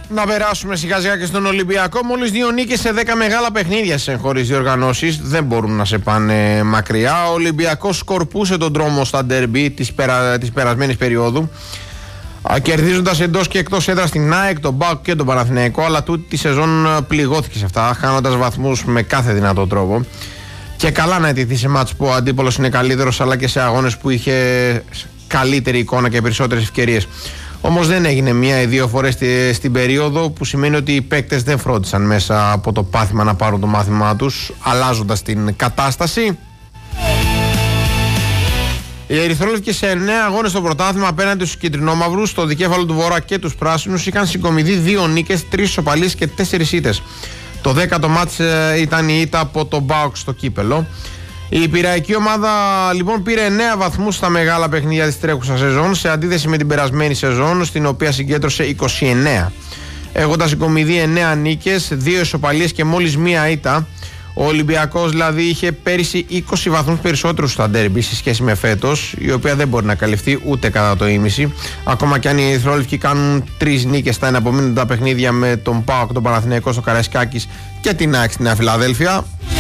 Να περάσουμε σιγά σιγά και στον Ολυμπιακό. Μόλις 2 νίκες σε 10 μεγάλα παιχνίδια σε εγχώριες διοργανώσεις. Δεν μπορούν να σε πάνε μακριά. Ο Ολυμπιακός σκορπούσε τον δρόμο στα ντέρμπι της περασμένης περίοδου, κερδίζοντας εντός και εκτός έδρας την ΑΕΚ, τον ΠΑΟΚ και τον Παναθηναϊκό. Αλλά τούτη τη σεζόν πληγώθηκε σε αυτά, χάνοντας βαθμούς με κάθε δυνατό τρόπο. Και καλά να αιτηθεί σε μάτς που ο αντίπολος είναι καλύτερος, αλλά και σε αγώνες που είχε καλύτερη εικόνα και περισσότερες ευκαιρίες. Όμως δεν έγινε μία ή δύο φορές στην περίοδο, που σημαίνει ότι οι παίκτες δεν φρόντισαν μέσα από το πάθημα να πάρουν το μάθημά τους, αλλάζοντας την κατάσταση. Οι ερυθρόλευκοι σε 9 αγώνες στο πρωτάθλημα απέναντι στους κυτρινόμαυρους, στο δικέφαλο του Βορρά και τους πράσινους, είχαν συγκομιδεί 2 νίκες, 3 ισοπαλίες και 4 ήττες. Το 10ο μάτς ήταν η ήττα από τον ΠΑΟΚ στο κύπελο. Η πειραϊκή ομάδα λοιπόν πήρε 9 βαθμούς στα μεγάλα παιχνίδια της τρέχουσας σεζόν, σε αντίθεση με την περασμένη σεζόν, στην οποία συγκέντρωσε 29. Έχοντας συγκομιδεί 9 νίκες, 2 ισοπαλίες και μόλις 1 ήττα, ο Ολυμπιακός δηλαδή είχε πέρυσι 20 βαθμούς περισσότερους στα ντέρμπι σε σχέση με φέτος, η οποία δεν μπορεί να καλυφθεί ούτε κατά το ήμιση. Ακόμα και αν οι ερυθρόλευκοι κάνουν 3 νίκες στα εναπομείνοντα παιχνίδια με τον ΠΑΟΚ, τον Παναθηναϊκό στο Καραϊσκάκης και την ΑΕΚ στη Νέα Φιλαδέλφια.